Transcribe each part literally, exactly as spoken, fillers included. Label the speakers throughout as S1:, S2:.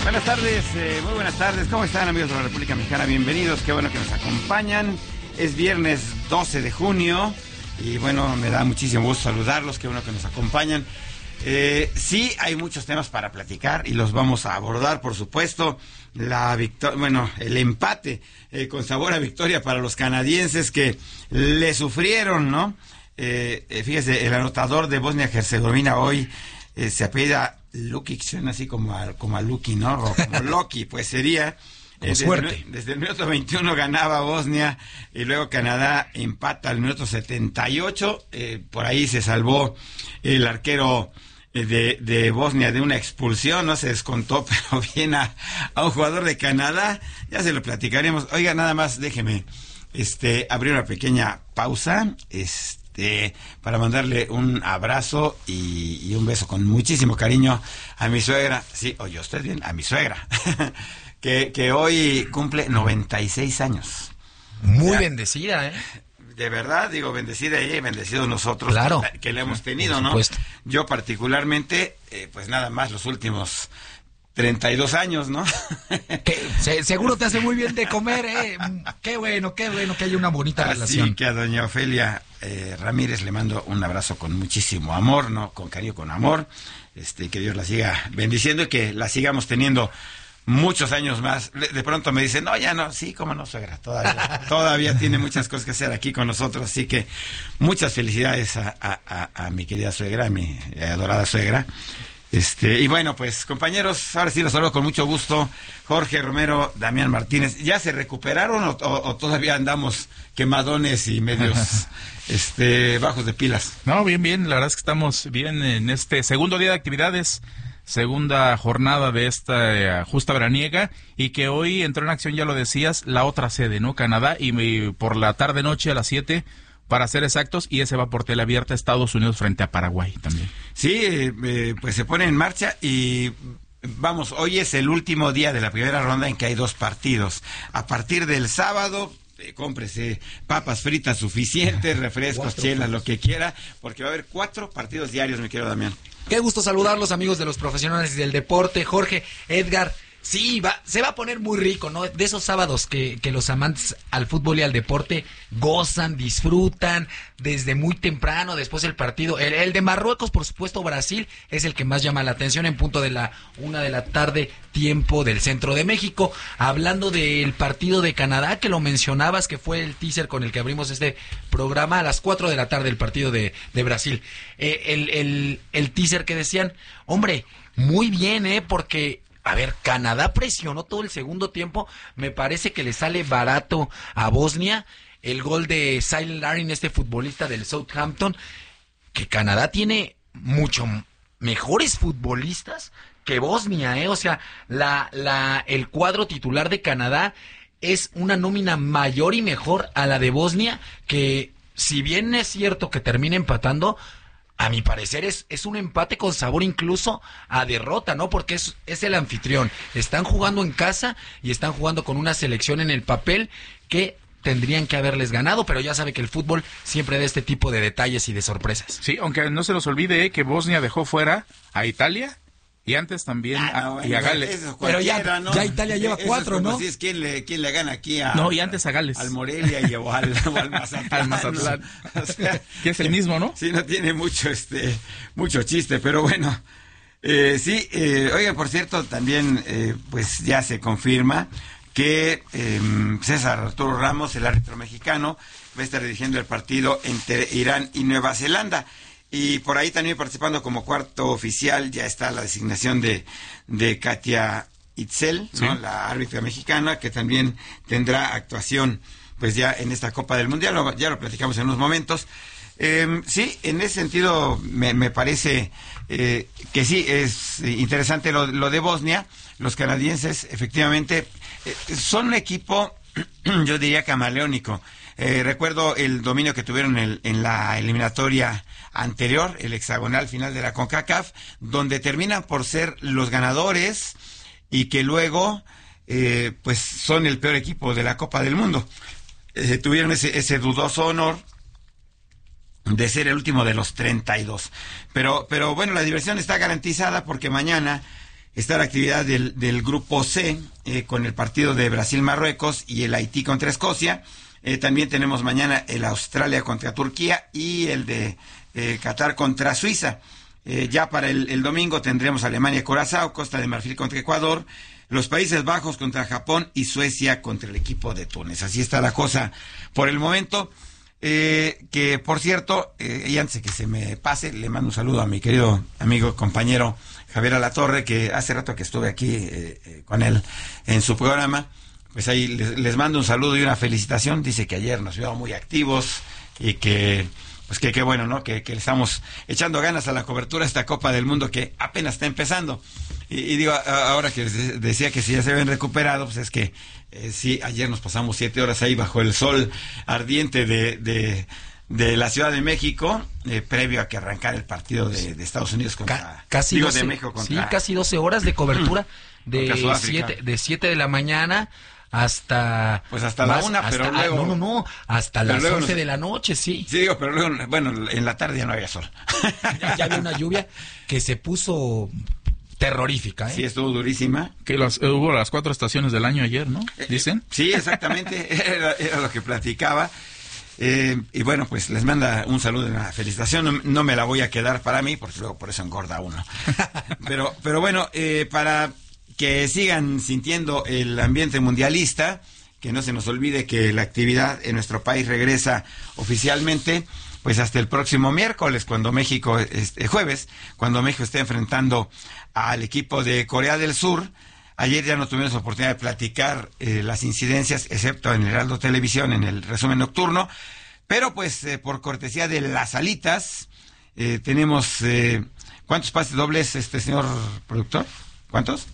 S1: Buenas tardes, eh, muy buenas tardes. ¿Cómo están, amigos de la República Mexicana? Bienvenidos, qué bueno que nos acompañan. Es viernes doce de junio y bueno, me da muchísimo gusto saludarlos, qué bueno que nos acompañan. Eh, sí, hay muchos temas para platicar y los vamos a abordar, por supuesto. La victoria, bueno, el empate eh, con sabor a victoria para los canadienses que le sufrieron, ¿no? Eh, eh, fíjese, el anotador de Bosnia-Herzegovina hoy eh, se apellida Lukic, suena así como a, como a Lucky, ¿no? O como Loki, pues sería.
S2: Con
S1: eh,
S2: suerte.
S1: Desde, desde el minuto veintiuno ganaba Bosnia y luego Canadá empata al minuto setenta y ocho. Eh, por ahí se salvó el arquero eh, de, de Bosnia de una expulsión, no se descontó, pero bien a, a un jugador de Canadá. Ya se lo platicaremos. Oiga, nada más déjeme este, abrir una pequeña pausa. Este. Eh, para mandarle un abrazo y, y un beso con muchísimo cariño a mi suegra, sí, oye usted bien, a mi suegra, que, que hoy cumple noventa y seis años.
S2: Muy
S1: O sea,
S2: bendecida, ¿eh?
S1: De verdad, digo, bendecida ella y bendecidos nosotros,
S2: claro,
S1: que, que la hemos tenido, ¿no? Yo particularmente, eh, pues nada más los últimos treinta y dos años, ¿no?
S2: Que, se, seguro te hace muy bien de comer, ¿eh? Qué bueno, qué bueno que haya una bonita
S1: Así
S2: relación.
S1: Así que a doña Ofelia eh, Ramírez le mando un abrazo con muchísimo amor, ¿no? Con cariño, con amor. Este, que Dios la siga bendiciendo y que la sigamos teniendo muchos años más. De pronto me dicen, no, ya no, sí, cómo no, suegra, todavía, todavía tiene muchas cosas que hacer aquí con nosotros, así que muchas felicidades a, a, a, a mi querida suegra, a mi adorada suegra. Este, y bueno, pues compañeros, ahora sí los saludo con mucho gusto. Jorge Romero, Damián Martínez, ¿ya se recuperaron o, o, o todavía andamos quemadones y medios este, bajos de pilas?
S3: No, bien, bien, la verdad es que estamos bien en este segundo día de actividades, segunda jornada de esta eh, justa veraniega, y que hoy entró en acción, ya lo decías, la otra sede, ¿no? Canadá, y, y por la tarde-noche a las siete, para ser exactos, y ese va por tele abierta, Estados Unidos frente a Paraguay también.
S1: Sí, eh, pues se pone en marcha y vamos, hoy es el último día de la primera ronda en que hay dos partidos. A partir del sábado, eh, cómprese papas fritas suficientes, refrescos, chelas, lo que quiera, porque va a haber cuatro partidos diarios, mi querido Damián.
S2: Qué gusto saludarlos, amigos de los profesionales del deporte. Jorge, Edgar, sí, va, se va a poner muy rico, ¿no? De esos sábados que, que los amantes al fútbol y al deporte gozan, disfrutan desde muy temprano, después del partido. El, el de Marruecos, por supuesto, Brasil, es el que más llama la atención en punto de la una de la tarde, tiempo del centro de México. Hablando del partido de Canadá, que lo mencionabas, que fue el teaser con el que abrimos este programa, a las cuatro de la tarde el partido de, de Brasil. Eh, el, el, el teaser que decían, hombre, muy bien, ¿eh? Porque... A ver, Canadá presionó todo el segundo tiempo. Me parece que le sale barato a Bosnia el gol de Cyle Larin, este futbolista del Southampton, que Canadá tiene mucho mejores futbolistas que Bosnia, ¿eh? O sea, la, la, el cuadro titular de Canadá es una nómina mayor y mejor a la de Bosnia, que si bien es cierto que termina empatando, a mi parecer es, es un empate con sabor incluso a derrota, ¿no? Porque es, es el anfitrión. Están jugando en casa y están jugando con una selección en el papel que tendrían que haberles ganado, pero ya sabe que el fútbol siempre da este tipo de detalles y de sorpresas.
S3: Sí, aunque no se nos olvide eh, que Bosnia dejó fuera a Italia y antes también
S1: ah, no,
S3: a,
S1: bueno,
S3: y a Gales.
S2: Pero ya,
S1: ¿no?
S2: ya Italia lleva
S1: eso
S2: cuatro,
S1: es como
S2: ¿no?
S1: Si es quién le, quién le gana aquí a...
S3: No, y antes a Gales.
S1: Al Morelia y o al, o al Mazatlán.
S3: Al Mazatlán.
S1: ¿No? O sea,
S3: que es el mismo, ¿no?
S1: Sí, no tiene mucho, este, mucho chiste, pero bueno. Eh, sí, eh, oigan, por cierto, también, eh, pues ya se confirma que eh, César Arturo Ramos, el árbitro mexicano, va a estar dirigiendo el partido entre Irán y Nueva Zelanda. Y por ahí también participando como cuarto oficial ya está la designación de, de Katia Itzel, ¿no? Sí. La árbitra mexicana, que también tendrá actuación pues ya en esta Copa del Mundial, lo, ya lo platicamos en unos momentos. Eh, sí, en ese sentido me, me parece eh, que sí, es interesante lo, lo de Bosnia. Los canadienses efectivamente eh, son un equipo, yo diría camaleónico. Eh, recuerdo el dominio que tuvieron en, en la eliminatoria anterior, el hexagonal final de la CONCACAF, donde terminan por ser los ganadores y que luego eh, pues son el peor equipo de la Copa del Mundo. Eh, tuvieron ese, ese dudoso honor de ser el último de los treinta y dos. Pero, pero bueno, la diversión está garantizada porque mañana está la actividad del, del grupo C, eh, con el partido de Brasil-Marruecos y el Haití contra Escocia. Eh, también tenemos mañana el Australia contra Turquía y el de eh, Qatar contra Suiza. Eh, ya para el, el domingo tendremos Alemania-Curazao, Costa de Marfil contra Ecuador, los Países Bajos contra Japón y Suecia contra el equipo de Túnez. Así está la cosa por el momento. Eh, que por cierto, eh, y antes de que se me pase, le mando un saludo a mi querido amigo, compañero Javier Alatorre, que hace rato que estuve aquí eh, eh, con él en su programa. Pues ahí les, les mando un saludo y una felicitación. Dice que ayer nos vio muy activos y que pues que qué bueno, ¿no? Que, que le estamos echando ganas a la cobertura de esta Copa del Mundo que apenas está empezando. Y, y digo, a, ahora que les decía que si ya se habían recuperado, pues es que eh, sí, ayer nos pasamos siete horas ahí bajo el sol ardiente de, de, de la Ciudad de México, eh, previo a que arrancara el partido de, de Estados Unidos contra...
S2: Ca casi
S1: digo,
S2: doce,
S1: de México contra...
S2: Sí, casi doce horas de cobertura de siete, de siete de la mañana hasta
S1: pues hasta más, la una, hasta, pero luego...
S2: No, no, no, hasta las once nos... de la noche, sí.
S1: Sí, digo, pero luego, bueno, en la tarde ya no había sol.
S2: Ya, ya había una lluvia que se puso terrorífica, ¿eh?
S1: Sí, estuvo durísima.
S3: Que las, hubo las cuatro estaciones del año ayer, ¿no? ¿Dicen?
S1: Eh, sí, exactamente, era, era lo que platicaba. Eh, y bueno, pues les manda un saludo y una felicitación. No, no me la voy a quedar para mí, porque luego por eso engorda uno. Pero, pero bueno, eh, para... que sigan sintiendo el ambiente mundialista, que no se nos olvide que la actividad en nuestro país regresa oficialmente, pues hasta el próximo miércoles, cuando México, este, jueves, cuando México esté enfrentando al equipo de Corea del Sur. Ayer ya no tuvimos oportunidad de platicar eh, las incidencias, excepto en el Heraldo Televisión, en el resumen nocturno, pero pues eh, por cortesía de las alitas, eh, tenemos, eh, ¿cuántos pases dobles, este señor productor? ¿Cuántos?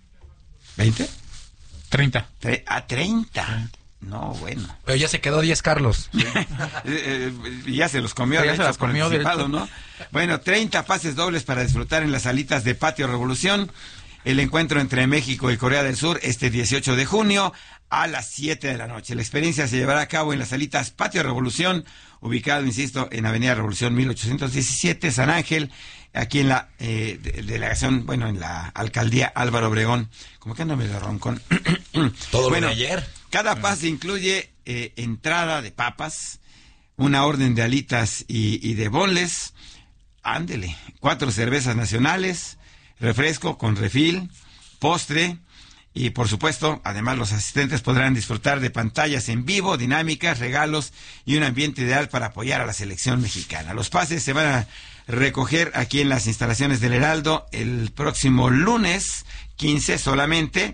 S1: ¿veinte?
S3: treinta.
S1: Tre a treinta. No, bueno.
S2: Pero ya se quedó diez, Carlos.
S1: Sí. eh, eh, ya se los comió,
S3: ya se las comió
S1: ¿no? Bueno, treinta pases dobles para disfrutar en las salitas de Patio Revolución. El encuentro entre México y Corea del Sur este dieciocho de junio a las siete de la noche. La experiencia se llevará a cabo en las salitas Patio Revolución, ubicado, insisto, en Avenida Revolución mil ochocientos diecisiete, San Ángel, aquí en la eh, de, delegación, bueno, en la alcaldía Álvaro Obregón. ¿Cómo que ando medio roncón?
S2: Todo
S1: bueno,
S2: lo de ayer.
S1: Cada pase incluye eh, entrada de papas, una orden de alitas y, y de bonles, ándele, cuatro cervezas nacionales, refresco con refil, postre y por supuesto, además los asistentes podrán disfrutar de pantallas en vivo, dinámicas, regalos y un ambiente ideal para apoyar a la selección mexicana. Los pases se van a recoger aquí en las instalaciones del Heraldo el próximo lunes quince solamente.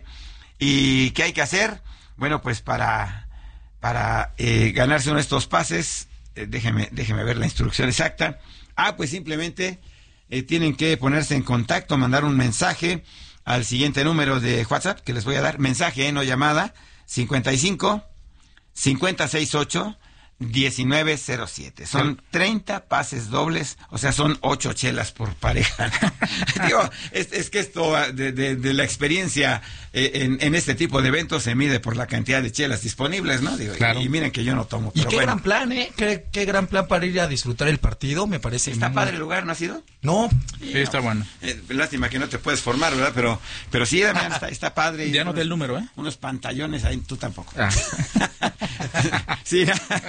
S1: ¿Y qué hay que hacer? Bueno, pues para, para eh, ganarse uno de estos pases, eh, déjeme, déjeme ver la instrucción exacta. Ah, pues simplemente eh, tienen que ponerse en contacto, mandar un mensaje al siguiente número de WhatsApp que les voy a dar, mensaje, eh, no llamada, cincuenta y cinco, cincuenta sesenta y ocho, diecinueve cero siete. Son treinta pases dobles, o sea, son ocho chelas por pareja. Digo, es, es que esto de, de, de la experiencia eh, en, en este tipo de eventos se mide por la cantidad de chelas disponibles, ¿no? Digo,
S3: claro.
S1: y, y miren que yo no tomo.
S2: Y
S1: Pero
S2: qué
S1: bueno.
S2: gran plan, ¿eh? Qué, qué gran plan para ir a disfrutar el partido, me parece.
S1: Está
S2: muy...
S1: padre el lugar, ¿no ha sido?
S2: No.
S3: Sí, no, está bueno.
S1: Eh, lástima que no te puedes formar, ¿verdad? Pero, pero sí, Damián, está, está padre.
S3: Ya no te el número, ¿eh?
S1: Unos pantallones ahí, tú tampoco.
S3: Ah.
S1: Sí.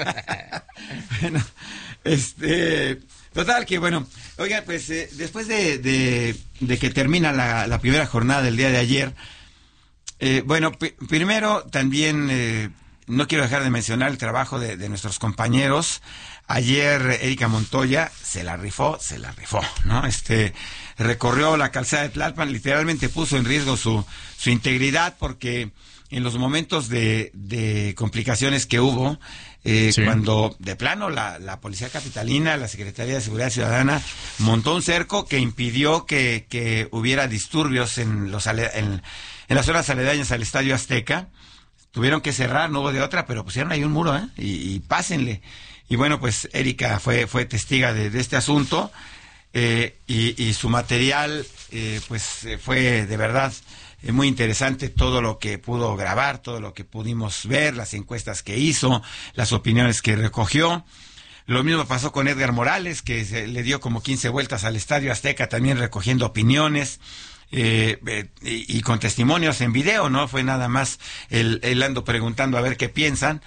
S1: Bueno, este, total que bueno, oigan, pues eh, después de, de, de que termina la, la primera jornada del día de ayer, eh, bueno, primero también eh, no quiero dejar de mencionar el trabajo de, de nuestros compañeros. Ayer Erika Montoya se la rifó, se la rifó, ¿no? Este, recorrió la calzada de Tlalpan, literalmente puso en riesgo su, su integridad porque en los momentos de, de complicaciones que hubo, eh, sí. cuando de plano la, la Policía Capitalina, la Secretaría de Seguridad Ciudadana, montó un cerco que impidió que, que hubiera disturbios en, los, en, en las zonas aledañas al Estadio Azteca. Tuvieron que cerrar, no hubo de otra, pero pusieron ahí un muro, ¿eh? Y, y pásenle. Y bueno, pues Erika fue, fue testiga de, de este asunto, eh, y, y su material, eh, pues fue de verdad Eh, muy interesante todo lo que pudo grabar, todo lo que pudimos ver, las encuestas que hizo, las opiniones que recogió. Lo mismo pasó con Edgar Morales, que se, le dio como quince vueltas al Estadio Azteca también recogiendo opiniones. eh, eh, y, y con testimonios en video, no fue nada más el, el ando preguntando a ver qué piensan.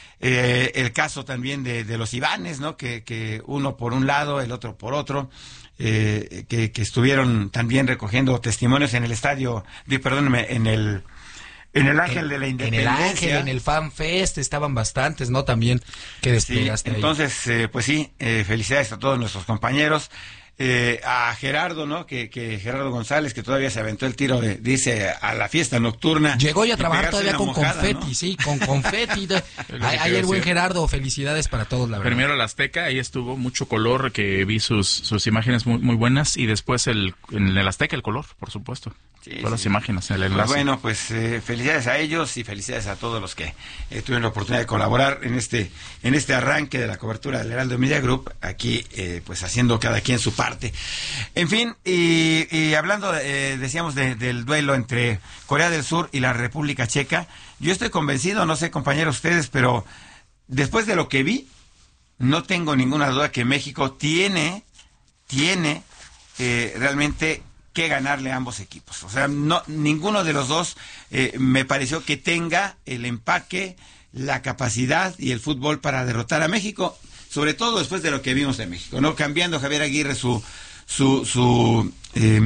S1: Eh, el caso también de, de los Ivanes, ¿no? Que, que uno por un lado, el otro por otro, eh, que, que estuvieron también recogiendo testimonios en el estadio, de, perdóneme, en el en el Ángel
S2: en,
S1: de la
S2: en
S1: Independencia.
S2: el Ángel, en el Fan Fest estaban bastantes, ¿no? También que desplegaste
S1: sí, entonces, eh, pues sí, eh, felicidades a todos nuestros compañeros. Eh, a Gerardo, ¿no? Que, que Gerardo González, que todavía se aventó el tiro de, dice, a la fiesta nocturna.
S2: Llegó ya a trabajar todavía con
S1: mojada,
S2: confeti, ¿no? Sí, con confeti. Ayer, buen Gerardo, felicidades para todos, la verdad.
S3: Primero el Azteca, ahí estuvo mucho color, que vi sus, sus imágenes muy, muy buenas, y después el, en el Azteca el color, por supuesto. Sí, Todas sí. las imágenes, el enlace.
S1: Pues bueno, pues eh, felicidades a ellos y felicidades a todos los que eh, tuvieron la oportunidad de colaborar en este en este arranque de la cobertura del Heraldo Media Group, aquí eh, pues haciendo cada quien su parte. En fin, y, y hablando, eh, decíamos, de, del duelo entre Corea del Sur y la República Checa, yo estoy convencido, no sé compañeros ustedes, pero después de lo que vi, no tengo ninguna duda que México tiene, tiene eh, realmente que ganarle a ambos equipos. O sea, no, ninguno de los dos eh, me pareció que tenga el empaque, la capacidad y el fútbol para derrotar a México, sobre todo después de lo que vimos de México, ¿no? Cambiando Javier Aguirre su su su, eh,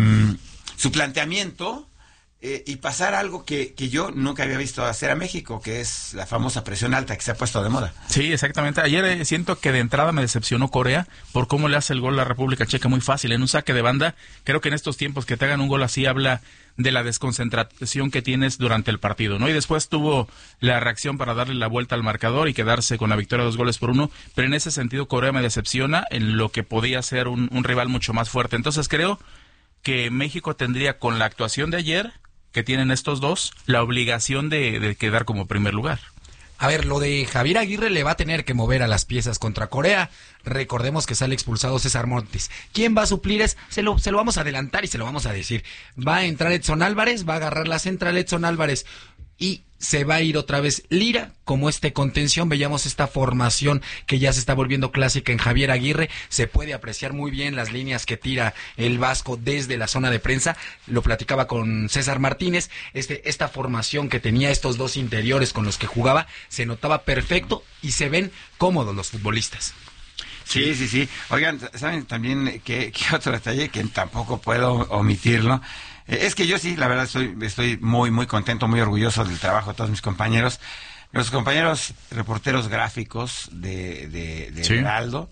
S1: su planteamiento eh, y pasar algo que, que yo nunca había visto hacer a México, que es la famosa presión alta que se ha puesto de moda.
S3: Sí, exactamente. Ayer eh, siento que de entrada me decepcionó Corea por cómo le hace el gol a la República Checa muy fácil, en un saque de banda. Creo que en estos tiempos que te hagan un gol así habla de la desconcentración que tienes durante el partido, ¿no? Y después tuvo la reacción para darle la vuelta al marcador y quedarse con la victoria de dos goles por uno, pero en ese sentido Corea me decepciona en lo que podía ser un, un rival mucho más fuerte. Entonces creo que México tendría, con la actuación de ayer que tienen estos dos, la obligación de, de quedar como primer lugar.
S2: A ver, lo de Javier Aguirre le va a tener que mover a las piezas contra Corea. Recordemos que sale expulsado César Montes. ¿Quién va a suplir? Es, se lo, se lo vamos a adelantar y se lo vamos a decir. Va a entrar Edson Álvarez, va a agarrar la central Edson Álvarez y se va a ir otra vez Lira como este contención. Veíamos esta formación que ya se está volviendo clásica en Javier Aguirre. Se puede apreciar muy bien las líneas que tira el Vasco desde la zona de prensa. Lo platicaba con César Martínez. Este, esta formación que tenía estos dos interiores con los que jugaba se notaba perfecto y se ven cómodos los futbolistas.
S1: Sí, sí, sí. Oigan, ¿saben también qué, qué otro detalle que tampoco puedo omitirlo? Eh, es que yo sí, la verdad, estoy, estoy muy, muy contento, muy orgulloso del trabajo de todos mis compañeros. Los compañeros reporteros gráficos de, de, de sí. Heraldo,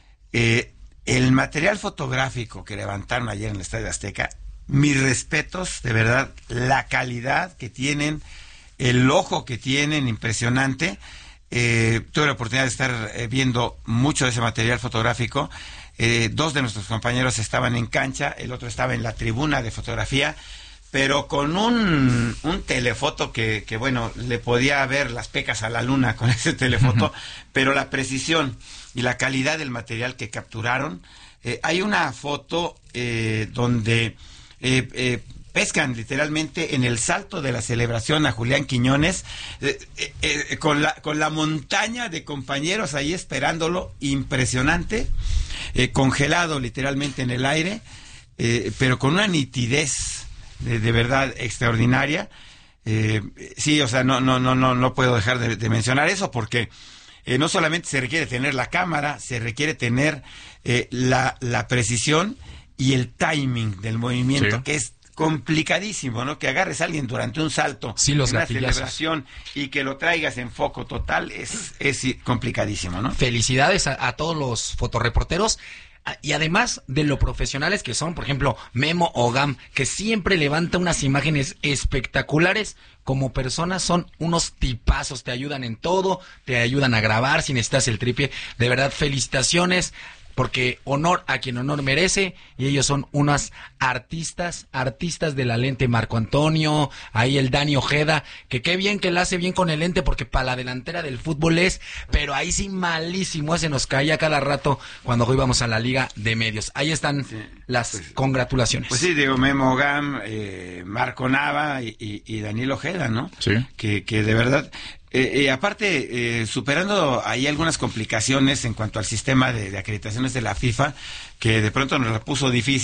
S1: eh, el material fotográfico que levantaron ayer en el Estadio Azteca, mis respetos, de verdad, la calidad que tienen, el ojo que tienen, impresionante. Eh, tuve la oportunidad de estar eh, viendo mucho de ese material fotográfico. Eh, dos de nuestros compañeros estaban en cancha, el otro estaba en la tribuna de fotografía, pero con un, un telefoto que, que, bueno, le podía ver las pecas a la luna con ese telefoto, uh-huh. pero la precisión y la calidad del material que capturaron. Eh, hay una foto eh, donde eh, eh, pescan literalmente en el salto de la celebración a Julián Quiñones, eh, eh, eh, con la con la montaña de compañeros ahí esperándolo, impresionante, eh, congelado literalmente en el aire, eh, pero con una nitidez de, de verdad extraordinaria. Eh, sí, o sea, no no no no no puedo dejar de, de mencionar eso porque eh, no solamente se requiere tener la cámara, se requiere tener eh, la la precisión y el timing del movimiento, sí. que es complicadísimo, ¿no? Que agarres a alguien durante un salto,
S2: sí, los
S1: en una
S2: gatillazos.
S1: celebración y que lo traigas en foco total es, es complicadísimo, ¿no?
S2: Felicidades a, a todos los fotoreporteros y además de lo profesionales que son, por ejemplo, Memo Ogam, que siempre levanta unas imágenes espectaculares. Como personas son unos tipazos, te ayudan en todo, te ayudan a grabar si necesitas el tripié. De verdad, felicitaciones. Porque honor a quien honor merece, y ellos son unas artistas, artistas de la lente. Marco Antonio, ahí el Dani Ojeda, que qué bien que la hace bien con el lente, porque para la delantera del fútbol es, pero ahí sí malísimo, se nos caía cada rato cuando íbamos a la Liga de Medios. Ahí están sí, las pues, congratulaciones.
S1: Pues sí, digo, Memo Gam, eh, Marco Nava y, y, y Daniel Ojeda, ¿no?
S3: Sí.
S1: Que, que de verdad... Eh, eh, aparte, eh, superando ahí algunas complicaciones en cuanto al sistema de, de acreditaciones de la FIFA, que de pronto nos la puso difícil,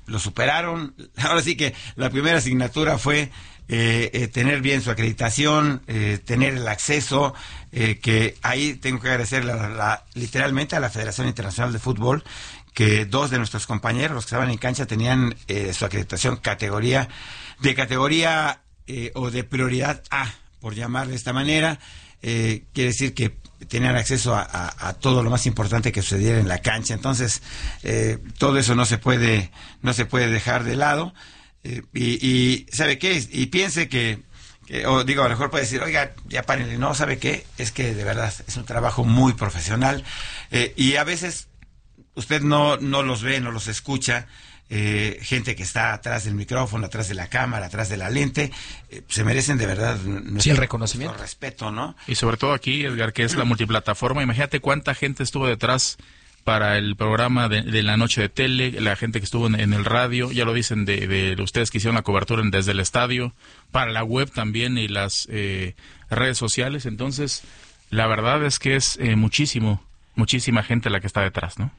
S1: lo superaron. Ahora sí que la primera asignatura fue eh, eh, tener bien su acreditación, eh, tener el acceso, eh, que ahí tengo que agradecer la, la, literalmente a la Federación Internacional de Fútbol, que dos de nuestros compañeros, los que estaban en cancha, tenían eh, su acreditación categoría, de categoría eh, o de prioridad A, por llamarle de esta manera. Eh, quiere decir que tenían acceso a, a, a todo lo más importante que sucediera en la cancha. Entonces, eh, todo eso no se puede, no se puede dejar de lado. Eh, y, y, ¿sabe qué? Y piense que, que, o digo, a lo mejor puede decir, oiga, ya párenle. No, ¿sabe qué? Es que de verdad es un trabajo muy profesional. Eh, y a veces usted no, no los ve, no los escucha. Eh, gente que está atrás del micrófono, atrás de la cámara, atrás de la lente, eh, se merecen de verdad nuestro,
S2: sí, el reconocimiento,
S1: nuestro respeto, ¿no?
S3: Y sobre todo aquí, Edgar, que es la multiplataforma, imagínate cuánta gente estuvo detrás para el programa de, de la noche de tele, la gente que estuvo en, en el radio, ya lo dicen de, de ustedes que hicieron la cobertura en, desde el estadio, para la web también y las eh, redes sociales. Entonces, la verdad es que es eh, muchísimo, muchísima gente la que está detrás, ¿no?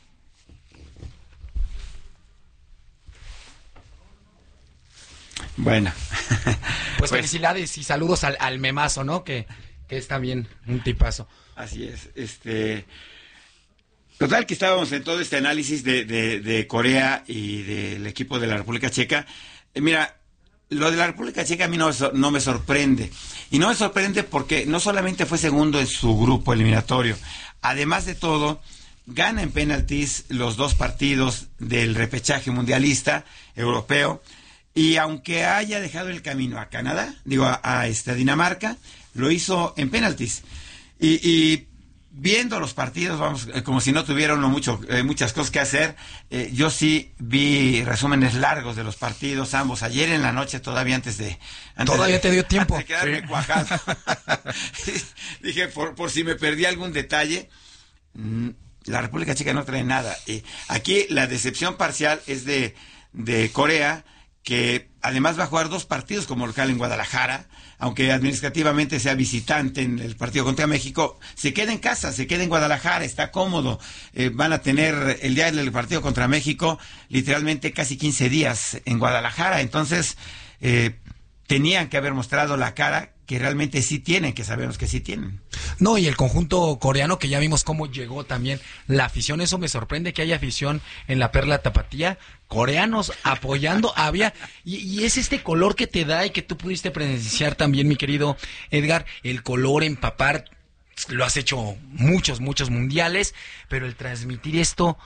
S1: Bueno,
S2: pues, pues felicidades y saludos al, al memazo, ¿no? Que, que es también un tipazo.
S1: Así es. Este, total que estábamos en todo este análisis de, de, de Corea y del equipo de la República Checa. Eh, mira, lo de la República Checa a mí no, no me sorprende. Y no me sorprende porque no solamente fue segundo en su grupo eliminatorio. Además de todo, gana en penaltis los dos partidos del repechaje mundialista europeo. Y aunque haya dejado el camino a Canadá, digo, a, a esta Dinamarca, lo hizo en penaltis. Y, y viendo los partidos, vamos, eh, como si no tuviera uno mucho, eh, muchas cosas que hacer, eh, yo sí vi resúmenes largos de los partidos, ambos, ayer en la noche, todavía antes de... Antes
S2: todavía
S1: de,
S2: te dio tiempo.
S1: Antes de quedarme sí. cuajado. Dije, por, por si me perdí algún detalle, mmm, la República Checa no trae nada. Eh, aquí la decepción parcial es de, de Corea, que además va a jugar dos partidos como local en Guadalajara, aunque administrativamente sea visitante en el partido contra México, se queda en casa, se queda en Guadalajara, está cómodo. Eh, van a tener el día del partido contra México literalmente casi quince días en Guadalajara, entonces eh, tenían que haber mostrado la cara que realmente sí tienen, que sabemos que sí tienen.
S2: No, y el conjunto coreano, que ya vimos cómo llegó también la afición, eso me sorprende que haya afición en la Perla Tapatía, coreanos apoyando, había, y, y es este color que te da y que tú pudiste presenciar también, mi querido Edgar, el color empapar, lo has hecho muchos, muchos mundiales, pero el transmitir esto,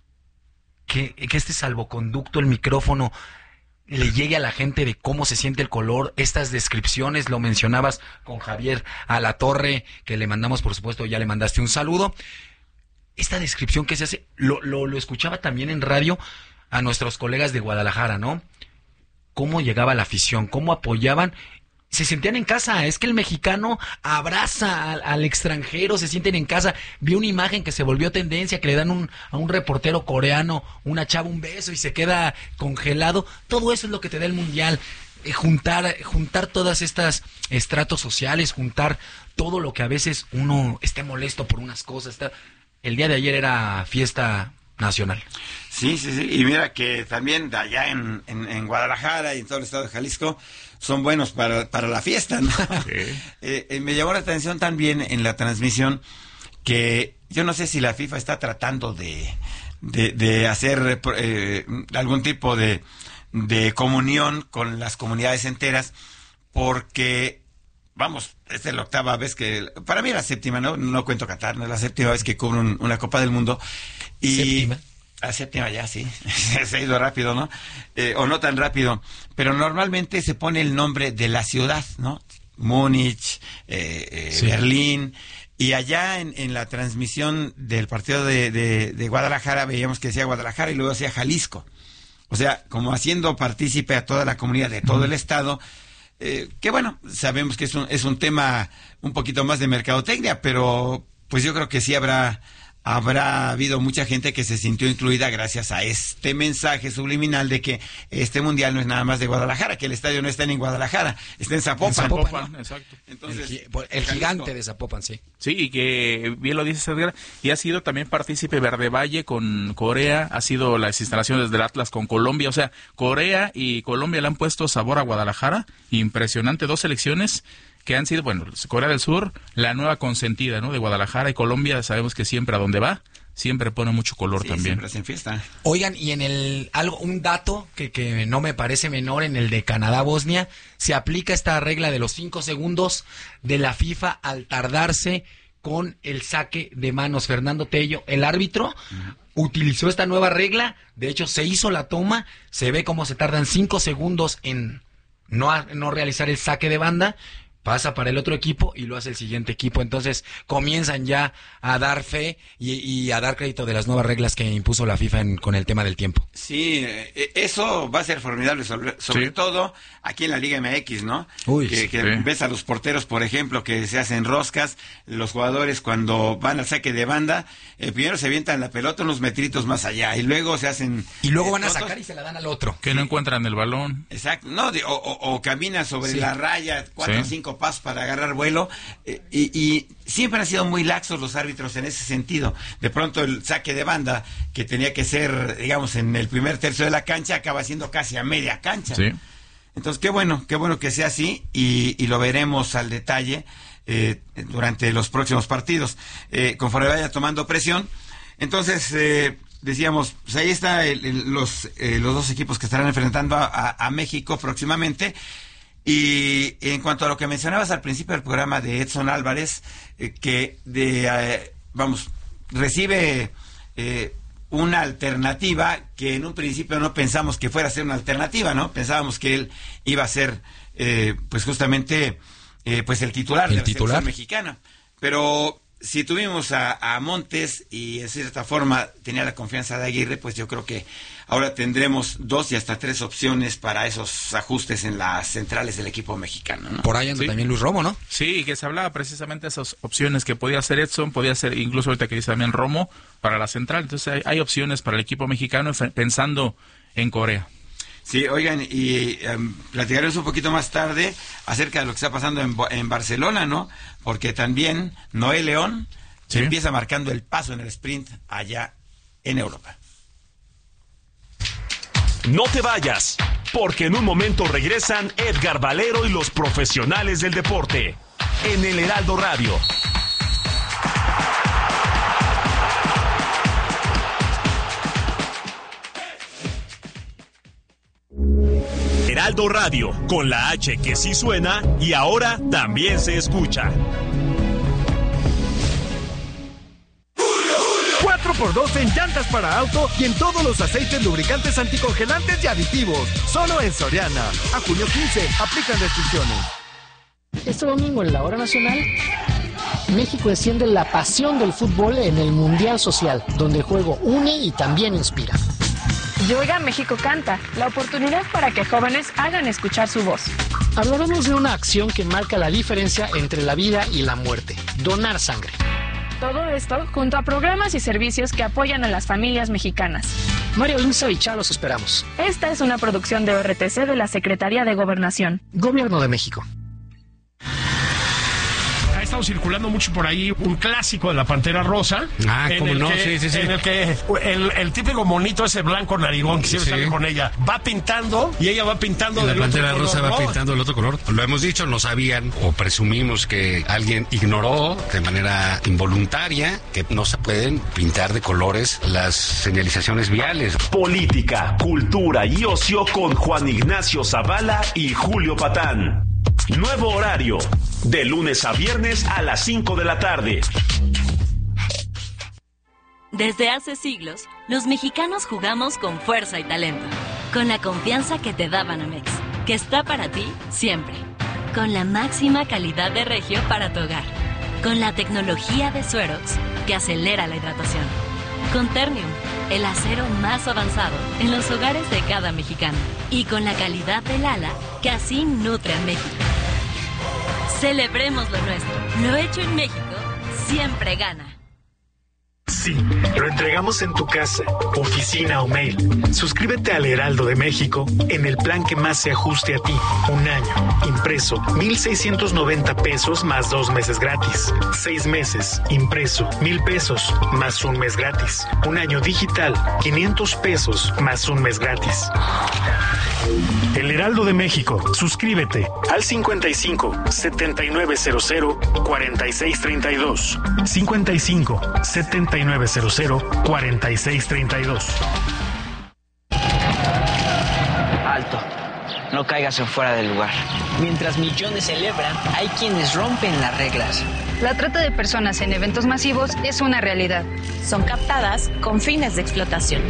S2: que, que este salvoconducto, el micrófono, le llegue a la gente de cómo se siente el color, estas descripciones, lo mencionabas con Javier Alatorre, que le mandamos, por supuesto, ya le mandaste un saludo. Esta descripción que se hace, lo, lo, lo escuchaba también en radio a nuestros colegas de Guadalajara, ¿no? Cómo llegaba la afición, cómo apoyaban, se sentían en casa. Es que el mexicano abraza al, al extranjero, se sienten en casa. Vi una imagen que se volvió tendencia, que le dan un, a un reportero coreano, una chava, un beso y se queda congelado. Todo eso es lo que te da el mundial. Eh, juntar, juntar todas estas estratos sociales, juntar todo lo que a veces uno esté molesto por unas cosas. Está... El día de ayer era fiesta nacional.
S1: Sí, sí, sí. Y mira que también de allá en, en, en Guadalajara y en todo el estado de Jalisco son buenos para, para la fiesta, ¿no? Sí. eh, eh, me llamó la atención también en la transmisión que yo no sé si la FIFA está tratando de, de, de hacer eh, algún tipo de, de comunión con las comunidades enteras, porque, vamos, esta es la octava vez que, para mí la séptima, no, no cuento Qatar, no es la séptima vez que cubro un, una Copa del Mundo. Y ¿séptima? La séptima ya, sí. Se ha ido rápido, ¿no? Eh, o no tan rápido. Pero normalmente se pone el nombre de la ciudad, ¿no? Múnich, eh, eh, sí. Berlín. Y allá en, en la transmisión del partido de, de, de Guadalajara veíamos que decía Guadalajara y luego decía Jalisco. O sea, como haciendo partícipe a toda la comunidad de todo uh-huh. el estado. Eh, que bueno, sabemos que es un, es un tema un poquito más de mercadotecnia, pero pues yo creo que sí habrá... habrá habido mucha gente que se sintió incluida gracias a este mensaje subliminal de que este mundial no es nada más de Guadalajara, que el estadio no está en Guadalajara, está en Zapopan.
S2: En Zapopan,
S3: ¿no? Exacto.
S1: Entonces,
S2: el, el gigante de Zapopan, sí.
S3: Sí, y que bien lo dices, Edgar, y ha sido también partícipe Verde Valle con Corea, ha sido las instalaciones del Atlas con Colombia, o sea, Corea y Colombia le han puesto sabor a Guadalajara, impresionante, dos selecciones que han sido, bueno, Corea del Sur, la nueva consentida, ¿no? De Guadalajara, y Colombia, sabemos que siempre a donde va, siempre pone mucho color,
S1: sí,
S3: también.
S1: Siempre hacen fiesta.
S2: Oigan, y en el algo un dato que, que no me parece menor, en el de Canadá-Bosnia, se aplica esta regla de los cinco segundos de la FIFA al tardarse con el saque de manos. Fernando Tello, el árbitro, uh-huh. utilizó esta nueva regla, de hecho se hizo la toma, se ve cómo se tardan cinco segundos en no, a, no realizar el saque de banda, pasa para el otro equipo y lo hace el siguiente equipo. Entonces comienzan ya a dar fe y, y a dar crédito de las nuevas reglas que impuso la FIFA en, con el tema del tiempo.
S1: Sí, eso va a ser formidable, sobre, sobre sí. todo aquí en la Liga M X, ¿no?
S2: Uy,
S1: que, que
S3: sí.
S1: ves a los porteros, por ejemplo, que se hacen roscas, los jugadores cuando van al saque de banda, eh, primero se avientan la pelota unos metritos más allá y luego se hacen...
S2: Y luego
S1: eh,
S2: van a
S1: fotos.
S2: sacar y se la dan al otro.
S3: Que sí. no encuentran el balón.
S1: Exacto, no, de, o, o, o caminan sobre sí. la raya cuatro o sí. cinco pasos para agarrar vuelo, eh, y, y siempre han sido muy laxos los árbitros en ese sentido. De pronto el saque de banda, que tenía que ser, digamos, en el primer tercio de la cancha, acaba siendo casi a media cancha.
S3: Sí.
S1: Entonces, qué bueno, qué bueno que sea así, y, y lo veremos al detalle eh, durante los próximos partidos, eh, conforme vaya tomando presión. Entonces, eh, decíamos, pues ahí está el, el, los, eh, los dos equipos que estarán enfrentando a, a, a México próximamente. Y en cuanto a lo que mencionabas al principio del programa de Edson Álvarez, eh, que de eh, vamos, recibe eh, una alternativa que en un principio no pensamos que fuera a ser una alternativa, ¿no? Pensábamos que él iba a ser eh, pues justamente eh, pues el titular
S2: ¿El
S1: de la
S2: titular?
S1: selección mexicana. Pero si tuvimos a, a Montes y en cierta forma tenía la confianza de Aguirre, pues yo creo que ahora tendremos dos y hasta tres opciones para esos ajustes en las centrales del equipo mexicano, ¿no?
S2: Por ahí anda
S3: sí.
S2: también Luis Romo, ¿no?
S3: Sí, que se hablaba precisamente de esas opciones que podía ser Edson, podía ser incluso ahorita que dice también Romo para la central. Entonces hay, hay opciones para el equipo mexicano pensando en Corea.
S1: Sí, oigan, y um, platicaremos un poquito más tarde acerca de lo que está pasando en, en Barcelona, ¿no? Porque también Noé León
S3: ¿Sí?
S1: empieza marcando el paso en el sprint allá en Europa.
S4: No te vayas, porque en un momento regresan Edgar Valero y los profesionales del deporte en el Heraldo Radio. Heraldo Radio, con la H que sí suena y ahora también se escucha.
S5: cuatro por dos en llantas para auto y en todos los aceites, lubricantes, anticongelantes y aditivos. Solo en Soriana. A junio quince, aplican restricciones.
S6: Este domingo en la Hora Nacional, México enciende la pasión del fútbol en el Mundial Social, donde el juego une y también inspira.
S7: Y Oiga México Canta, la oportunidad para que jóvenes hagan escuchar su voz.
S6: Hablaremos de una acción que marca la diferencia entre la vida y la muerte: donar sangre.
S7: Todo esto junto a programas y servicios que apoyan a las familias mexicanas.
S6: María Luisa y Chá los esperamos.
S7: Esta es una producción de O R T C de la Secretaría de Gobernación.
S6: Gobierno de México.
S8: Ha estado circulando mucho por ahí un clásico de la Pantera Rosa.
S9: Ah, cómo no,
S8: que,
S9: sí, sí, sí.
S8: En el que el, el típico monito ese blanco narigón que siempre
S9: Sí.
S8: sale con ella va pintando y ella va pintando
S9: Y la
S8: del otro
S9: Pantera
S8: color,
S9: Rosa
S8: ¿no?
S9: va pintando el otro color. Lo hemos dicho, no sabían o presumimos que alguien ignoró de manera involuntaria que no se pueden pintar de colores las señalizaciones viales.
S4: Política, cultura y ocio con Juan Ignacio Zavala y Julio Patán. Nuevo horario, de lunes a viernes a las cinco de la tarde.
S10: Desde hace siglos, los mexicanos jugamos con fuerza y talento, con la confianza que te da Banamex, que está para ti siempre, con la máxima calidad de regio para tu hogar, con la tecnología de Suerox, que acelera la hidratación, con Ternium, el acero más avanzado en los hogares de cada mexicano, y con la calidad de Lala, que así nutre a México. Celebremos lo nuestro. Lo hecho en México siempre gana.
S11: Sí, lo entregamos en tu casa, oficina o mail. Suscríbete al Heraldo de México en el plan que más se ajuste a ti. Un año, impreso, mil seiscientos noventa pesos más dos meses gratis. Seis meses, impreso, mil pesos más un mes gratis. Un año digital, quinientos pesos más un mes gratis. El Heraldo de México. Suscríbete al cincuenta y cinco, setenta y nueve cero cero, cuarenta y seis treinta y dos. cincuenta y cinco, setenta y nueve cero cero, cuarenta y seis treinta y dos.
S12: Alto. No caigas en fuera del lugar. Mientras millones celebran, hay quienes rompen las reglas.
S13: La trata de personas en eventos masivos es una realidad.
S7: Son captadas con fines de explotación.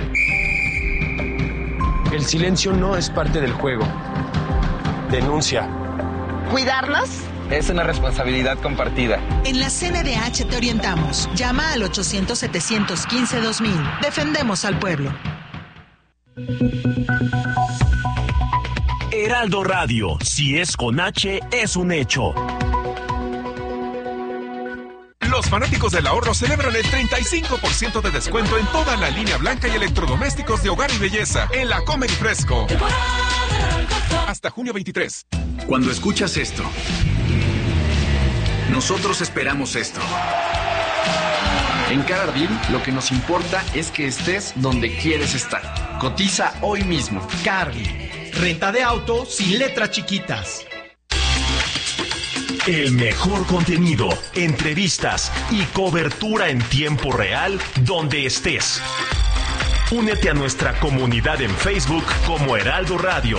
S14: El silencio no es parte del juego. Denuncia.
S15: ¿Cuidarnos?
S14: Es una responsabilidad compartida.
S15: En la C N D H te orientamos. Llama al ochocientos, setecientos quince, dos mil. Defendemos al pueblo.
S4: Heraldo Radio, si es con H, es un hecho.
S16: Los fanáticos del ahorro celebran el treinta y cinco por ciento de descuento en toda la línea blanca y electrodomésticos de hogar y belleza en la Comer y Fresco. Hasta junio veintitrés.
S17: Cuando escuchas esto, nosotros esperamos esto. En Cargill, lo que nos importa es que estés donde quieres estar. Cotiza hoy mismo.
S18: Cargill, renta de auto sin letras chiquitas.
S4: El mejor contenido, entrevistas y cobertura en tiempo real donde estés. Únete a nuestra comunidad en Facebook como Heraldo Radio.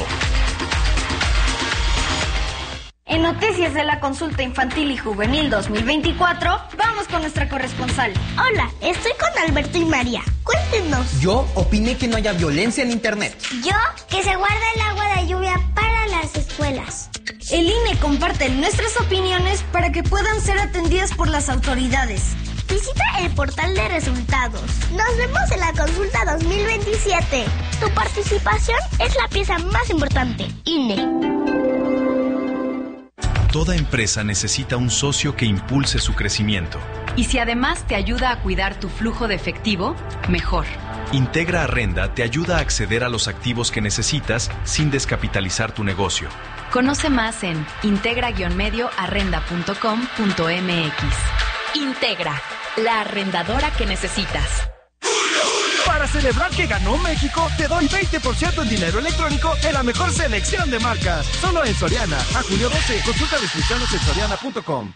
S19: En Noticias de la Consulta Infantil y Juvenil dos mil veinticuatro, vamos con nuestra corresponsal.
S20: Hola, estoy con Alberto y María. Cuéntenos.
S21: Yo opiné que no haya violencia en Internet.
S20: Yo, que se guarda el agua de lluvia para las escuelas.
S19: El I N E comparte nuestras opiniones para que puedan ser atendidas por las autoridades.
S20: Visita el portal de resultados. Nos vemos en la consulta dos mil veintisiete. Tu participación es la pieza más importante. I N E.
S22: Toda empresa necesita un socio que impulse su crecimiento.
S23: Y si además te ayuda a cuidar tu flujo de efectivo, mejor.
S22: Integra Arrenda te ayuda a acceder a los activos que necesitas sin descapitalizar tu negocio.
S23: Conoce más en integra guion medio arrenda punto com punto m x. Integra, la arrendadora que necesitas.
S5: Para celebrar que ganó México, te doy veinte por ciento en dinero electrónico en la mejor selección de marcas. Solo en Soriana. A julio doce. Consulta restricciones en soriana punto com.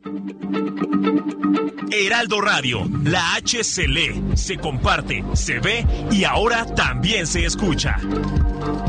S4: Heraldo Radio, la H se lee, se comparte, se ve y ahora también se escucha.